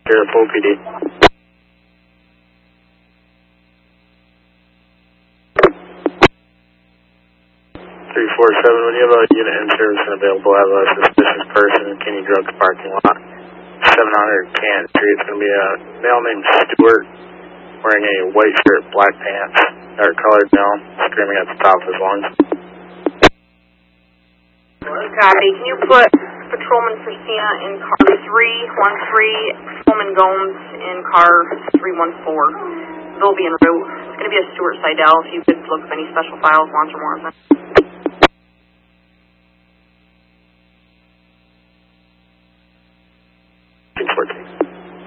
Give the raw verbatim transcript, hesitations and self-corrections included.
Here, full P D. three four seven, when you have a unit in service and available, have a suspicious person in Kenny Drugs parking lot. seven hundred Canton Street. It's going to be a male named Stewart wearing a white shirt, black pants, dark colored male, screaming at the top of his lungs. Copy. Can you put Patrolman Christina in car three one three, Patrolman Gomes in car three one four? They'll be en route. It's going to be a Stewart Seidel. If you could look up any special files, wants or more of them.